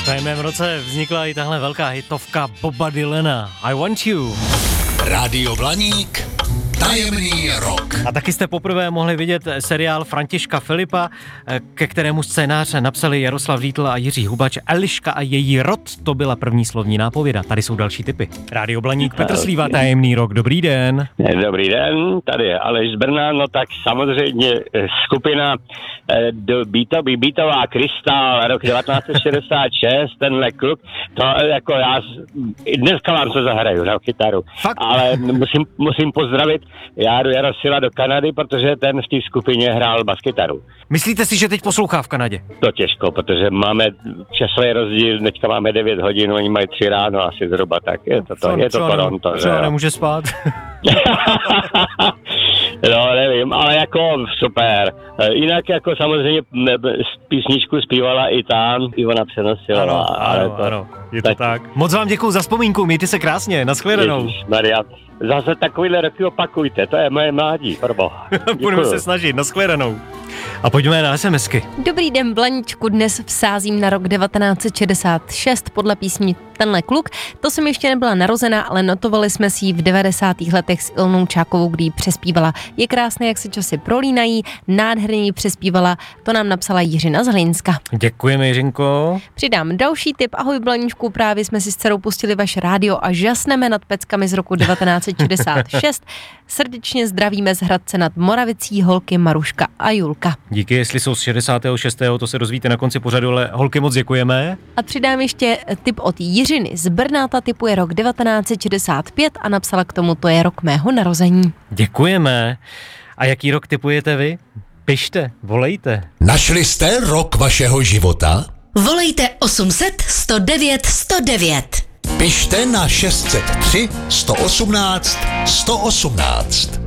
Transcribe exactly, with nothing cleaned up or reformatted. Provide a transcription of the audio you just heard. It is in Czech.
tajném roce vznikla i tahle velká hitovka Boba Dylana I Want You. Rádio Blaník, tajemný rok. A taky jste poprvé mohli vidět seriál Františka Filipa, ke kterému scénář napsali Jaroslav Dítl a Jiří Hubač. Eliška a její rod, to byla první slovní nápověda. Tady jsou další tipy. Rádio Blaník, Petr Slíva, tajemný rok. Dobrý den. Dobrý den, tady je Aleš z Brna, no tak samozřejmě skupina Beato, Beatová Krystal, rok devatenáct set šedesát šest, tenhle kluk, to jako já, dneska vám to zahraju na kytaru, Fakt? ale musím, musím pozdravit Járu Jarosila do Kanady, protože ten v té skupině hrál baskytaru. Myslíte si, že teď poslouchá v Kanadě? To těžko, protože máme časový rozdíl, teďka máme devět hodin, oni mají tři ráno asi zhruba, tak je to, to, je to Toronto. Třeba nemůže spát. No, nevím, ale jako super. Jinak jako samozřejmě písničku zpívala i tam, Ivana Přenosila. Ano, ano, to, ano, je to tak. tak. Moc vám děkuju za vzpomínku, mějte se krásně, nashledanou. Maria, zase takovýhle roky opakujte, to je moje mládí, prvo. Budeme se snažit, nashledanou. A pojďme na SMSky. Dobrý den, Blaníčku, dnes vsázím na rok devatenáct set šedesát šest podle písni Tenhle kluk. To jsem ještě nebyla narozená, ale notovali jsme si ji v devadesátých letech s Ilnou Čákovou, kdy ji přespívala. Je krásné, jak se časy prolínají, nádherně ji přespívala, to nám napsala Jiřina z Hlinska. Děkujeme, Jiřinko. Přidám další tip. Ahoj, Blaníčku, právě jsme si s dcerou pustili vaše rádio a žasneme nad peckami z roku devatenáct set šedesát šest. Srdečně zdravíme z Hradce nad Moravicí holky Maruška a Julka. Díky, jestli jsou z šedesátého šestého to se dozvíte na konci pořadu, ale holky moc děkujeme. A přidám ještě tip od Jiřiny z Brna, ta tipuje rok devatenáct set šedesát pět a napsala k tomu, to je rok mého narození. Děkujeme. A jaký rok tipujete vy? Pište, volejte. Našli jste rok vašeho života? Volejte osm set sto devět sto devět. Pište na šest set tři sto osmnáct sto osmnáct.